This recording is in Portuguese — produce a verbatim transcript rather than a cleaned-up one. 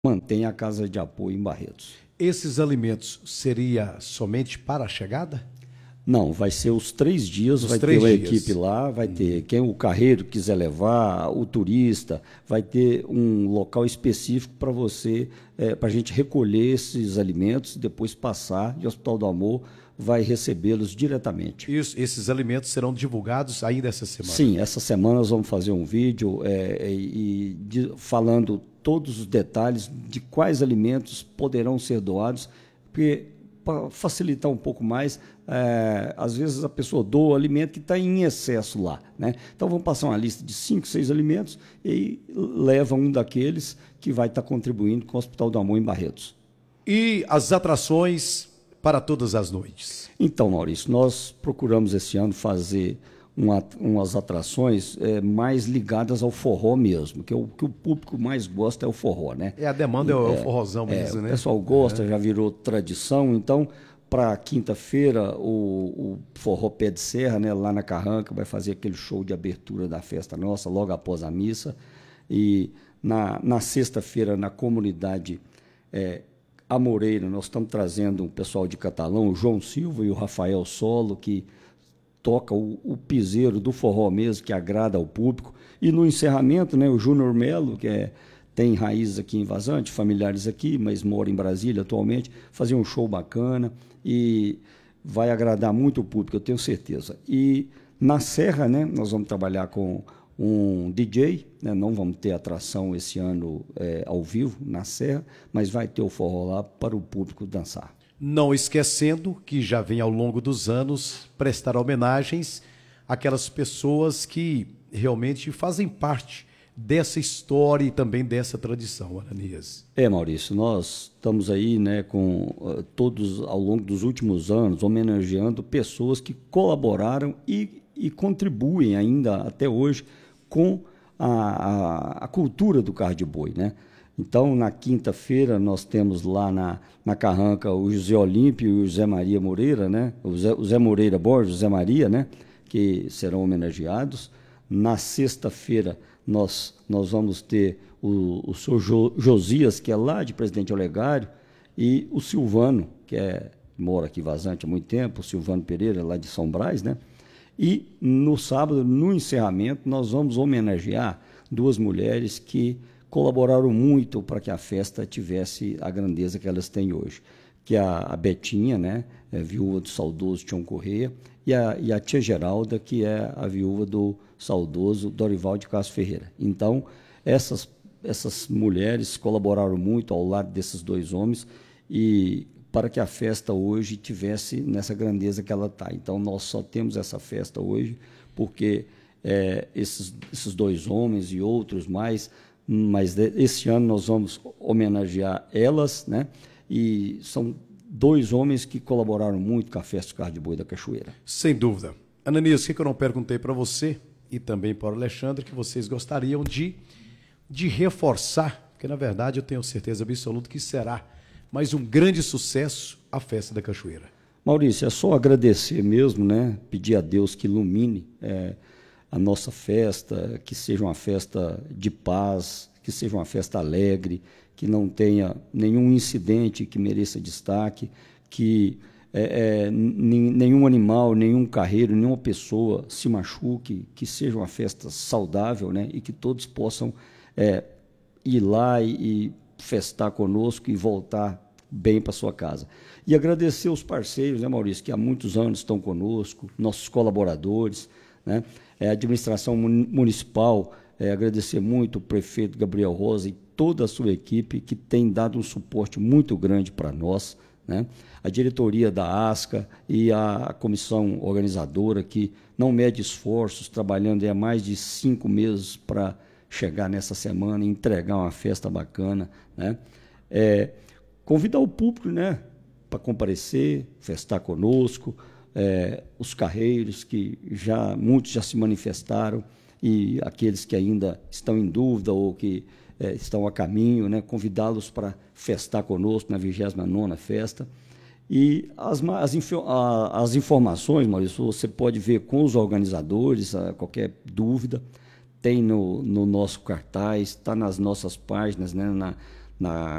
mantém a casa de apoio em Barretos. Esses alimentos seria somente para a chegada? Não, vai ser os três dias, Os vai três ter uma dias. equipe lá, vai hum. ter quem o carreiro quiser levar, o turista, vai ter um local específico para você, é, para a gente recolher esses alimentos, depois passar e o Hospital do Amor vai recebê-los diretamente. Isso, esses alimentos serão divulgados ainda essa semana? Sim, essa semana nós vamos fazer um vídeo é, e, de, falando todos os detalhes de quais alimentos poderão ser doados, porque para facilitar um pouco mais, é, às vezes a pessoa doa o alimento que está em excesso lá, né? Então vamos passar uma lista de cinco, seis alimentos e leva um daqueles que vai estar tá contribuindo com o Hospital do Amor em Barretos. E as atrações para todas as noites? Então, Maurício, nós procuramos esse ano fazer uma, umas atrações é, mais ligadas ao forró mesmo, que é o que o público mais gosta é o forró, né? É, a demanda é, é o forrozão mesmo, é, né? O pessoal gosta, é. já virou tradição, então para quinta-feira o, o Forró Pé de Serra, né, lá na Carranca, vai fazer aquele show de abertura da festa nossa, logo após a missa, e na, na sexta-feira na comunidade é, Amoreira, nós estamos trazendo um pessoal de Catalão, o João Silva e o Rafael Solo, que toca o, o piseiro do forró mesmo, que agrada ao público. E no encerramento, né, o Júnior Melo, que é, tem raízes aqui em Vazante, familiares aqui, mas mora em Brasília atualmente, fazer um show bacana e vai agradar muito o público, eu tenho certeza. E na Serra, né, nós vamos trabalhar com um D J, né? Não vamos ter atração esse ano é, ao vivo na Serra, mas vai ter o forró lá para o público dançar. Não esquecendo que já vem ao longo dos anos prestar homenagens àquelas pessoas que realmente fazem parte dessa história e também dessa tradição, Ananias. É, Maurício, nós estamos aí, né, com uh, todos ao longo dos últimos anos homenageando pessoas que colaboraram e, e contribuem ainda até hoje com a, a, a cultura do carro de boi, né? Então, na quinta-feira, nós temos lá na, na Carranca o José Olímpio e o José Maria Moreira, né? O Zé, o Zé Moreira Borges, o Zé Maria, né? Que serão homenageados. Na sexta-feira, nós, nós vamos ter o, o senhor jo, Josias, que é lá de Presidente Olegário, e o Silvano, que é, mora aqui Vazante há muito tempo, o Silvano Pereira, lá de São Brás, né? E no sábado, no encerramento, nós vamos homenagear duas mulheres que colaboraram muito para que a festa tivesse a grandeza que elas têm hoje, que é a, a Betinha, né, é viúva do saudoso Tião Correia, e a, e a tia Geralda, que é a viúva do saudoso Dorival de Castro Ferreira. Então, essas, essas mulheres colaboraram muito ao lado desses dois homens e para que a festa hoje tivesse nessa grandeza que ela está. Então, nós só temos essa festa hoje porque é, esses, esses dois homens e outros mais, mas de, esse ano nós vamos homenagear elas, né? E são dois homens que colaboraram muito com a festa do Carro de Boi da Cachoeira. Sem dúvida. Ananias, o que eu não perguntei para você e também para o Alexandre, que vocês gostariam de, de reforçar, porque na verdade eu tenho certeza absoluta que será mais um grande sucesso a festa da Cachoeira. Maurício, é só agradecer mesmo, né? Pedir a Deus que ilumine é, a nossa festa, que seja uma festa de paz, que seja uma festa alegre, que não tenha nenhum incidente que mereça destaque, que é, é, nenhum animal, nenhum carreiro, nenhuma pessoa se machuque, que seja uma festa saudável, né? E que todos possam é, ir lá e, e festar conosco e voltar bem para sua casa. E agradecer os parceiros, né, Maurício, que há muitos anos estão conosco, nossos colaboradores, né? É, a administração municipal, é, agradecer muito o prefeito Gabriel Rosa e toda a sua equipe que tem dado um suporte muito grande para nós, né? A diretoria da ASCA e a comissão organizadora que não mede esforços, trabalhando há mais de cinco meses para chegar nessa semana e entregar uma festa bacana, né? É, convidar o público, né, para comparecer, festar conosco, é, os carreiros que já muitos já se manifestaram e aqueles que ainda estão em dúvida ou que é, estão a caminho, né, convidá-los para festar conosco na vigésima nona festa. E as, as, as informações, Maurício, você pode ver com os organizadores, qualquer dúvida, tem no, no nosso cartaz, está nas nossas páginas, né, na, na